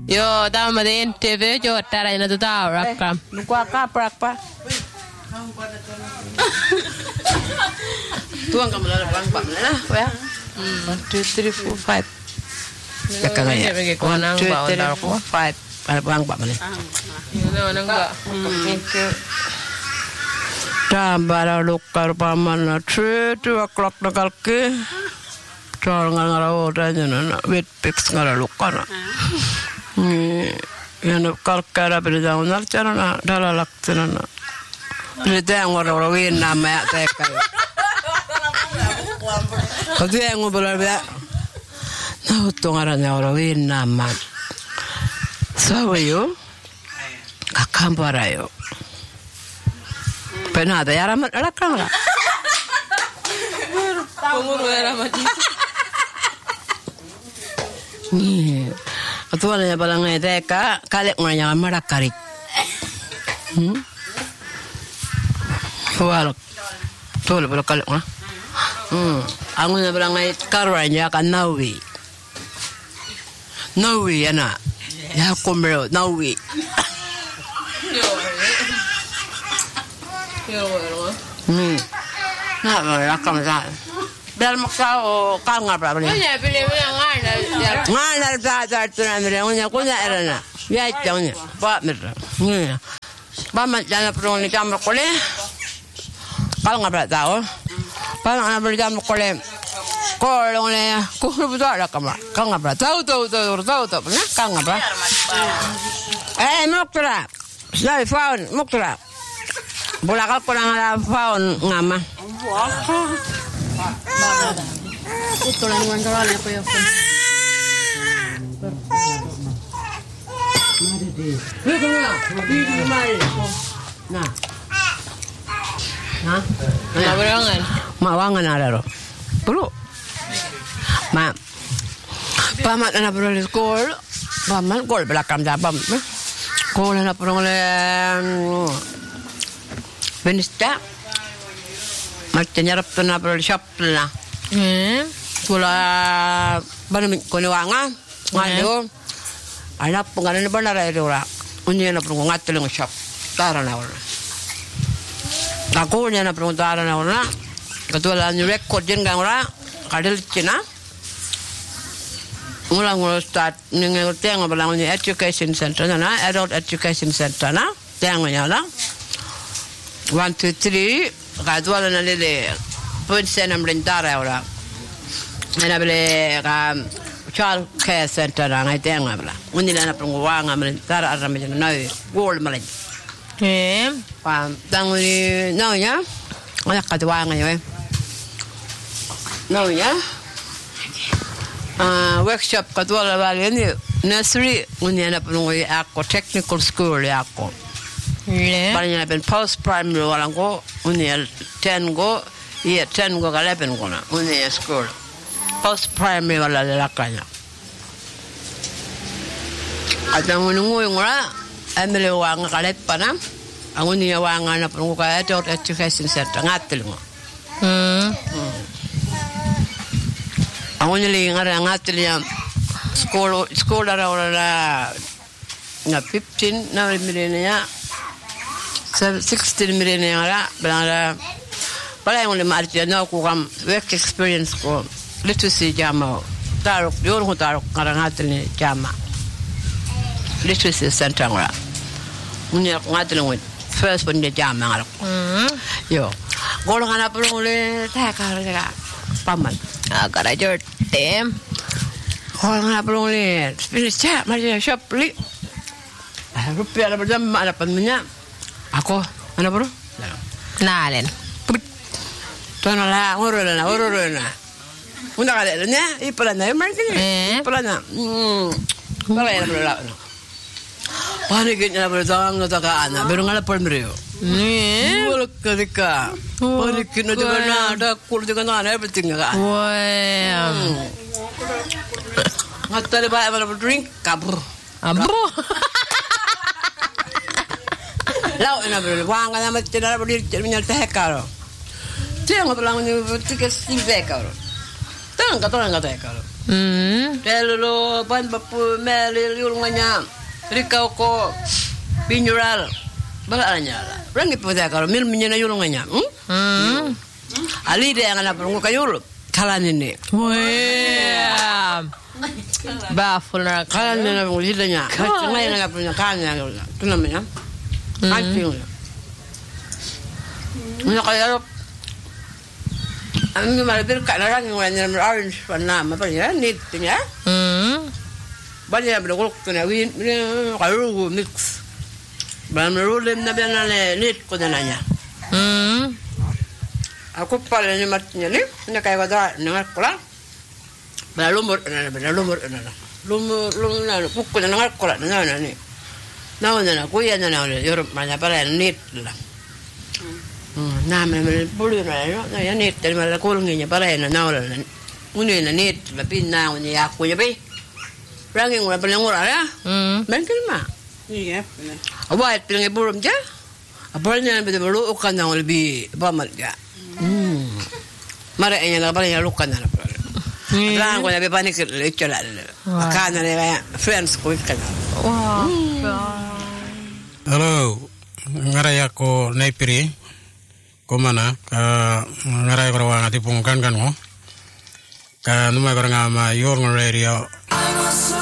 Yo, tama din TV jo tara na tuta rakam. Luka kaprak pa. Tuang kamu lalu bang pak mana? Ya. 1, 2, 3, 4, 5. Ya kan ya. 1, 2, 3, 4, 5. Ada bang pak mana? Yo nangga. Tambah lukar paman 3 o'clock nakal ke. Jangan ngarau tanya nak wet pix ngarau lukar. Yang kalkara berjauh nak cara nak dalam laksana nak. Berjauh orang win nama teka. Kau yang ngobrol dia, nah tungarannya orang win nama. Sawayo, kakam parayo. Pernah ada yang ramat rakang lah. Umur ramat. Ni. Ketua nanya balangnya teka, kalik nanya marakarik. Walak, tuh lebih kalik mah. Aku nanya balangnya karanya kan nawi anak, ya kumero nawi. Nah, rakam saya. Biar maksau kau ngapa ni? Punya pilih Ngan ada tu namanya, punya erana. Ya itu Pak merah. Ni, Bapak jangan perlu ni jam berkole. Kalau ngapa tahu? Kalau ngapa beli jam berkole. Kalau ni, kau betul ada kamera. Kalau ngapa tahu, pernah? Kalau ngapa? Muktra, saya faun muktra. Bola kau kurang ada faun ngama. Itu lah yang mandalan apa ya? Mawangan ada loh. Perlu. Pamat anak perlu di sekolah. Pamat sekolah belakang jabam. Sekolah anak perlu le benista. Macam nyarap tu anak perlu shop lah. Sekolah baru konewangan. Ngalu. Anak pengaruh ni benar ada orang. Unya anak perlu ngatul dengan shop. Taran orang. Aku ni anak perlu taran orang. Ketua lah ni rekod jengang orang. Kadal Cina. Ngulang start dengan tengok belang ni education center na, adult education center na. Tengok nyala. 1, 2, 3. Ketua lah ni le. Pun saya nak berentar orang. Mana boleh child care center na ngai tengok belang. Undi lah nak perlu wang berentar orang macam naik gold malah. Tang ni naunya. Anak ketua ngai. Naunya. Workshop ketua lah ni nursery undi anak penunggu aku technical school aku. Banyak pen post primary orang ko undi 10 go 11 go 11 go na undi school post primary wala lakanya. Ada menunggu orang ambil wang kalet pana. Aku ni wang anak penunggu kaya adult education center ngatil mo. Aku ni lengar ngatil yang sekolah orang na 15 na milenia 16 milenia lah benar yang boleh marti na aku kam work experience ko literacy jama taruk dior ko taruk karang ngatil ni jama literacy center ngara unya ngatil ngit first pun dia jama ngara yo golongan apa boleh tak kara paman agak aja tem. Kalau nggak perlu lihat, pilih cak macam shop beli. Rupiah ada berjam ada pennya. Aku mana perlu? Nalen. Tuan lah, urut. Unda kali ni, iparannya, macam ni. Iparannya. Kalau yang berlalu. Paniknya berjang atau anak, baru nggak lapor beliau. Boleh ketika paniknya juga ada, kul juga ada, everything kan. Wah. Ngatar ba mana drink kabur. Abro. Lau ina bro, wang kana mat tira bodi terminal teh karo. Tiang belang ni tiket sim teh karo. Tang kata teh karo. Telolo ban bapu melil yulunganya. Rikau ko binjural. Balanya lah. Rangi pada kalau mil menyena yulunganya. Ali dia yang anak perunggu kayul. Kalan ini. Wah. Baful nak. Kalan ini perunggu hidanya. Ngai nak punya kalannya. Itu namanya. Kancing. Ini kayak Ami malah berkat orang yang orange warna apa ya nitnya. Banyak bergolok kena win kalau mix. Berulem na benane nit ko nanya. Aku paling matnya ni, nak kayak ada nengar kola. Lumur na pukul nengar kola nana ni. Nana kuya nana Europe mana para nit lah. Nama bulu na ya nit dari malah kulungnya para na naula. Uni na nit tapi na uni aku ya be. Rangi ngura pendengar ya. Mungkin mah. Iya. Awak pilih burung je. Apalnya lebih dulu ukan yang lebih bamat ya. Mara enya la bala lukan na. Lang ko na be panik lecture la. Kana na friends ko kan. Wow. Halo. Ngaraya ko naipiri. Ko mana ka ngaraya ko wa ngati pungkan kan mo. Ka numay ko nga ma yor radio